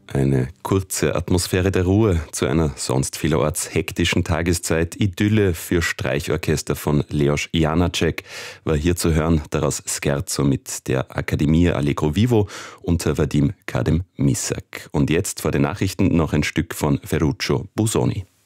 Eine kurze Atmosphäre der Ruhe zu einer sonst vielerorts hektischen Tageszeit. Idylle für Streichorchester von Leos Janáček war hier zu hören, daraus Scherzo mit der Accademia Allegro Vivo unter Vadim Kadem-Missak. Und jetzt vor den Nachrichten noch ein Stück von Ferruccio Busoni.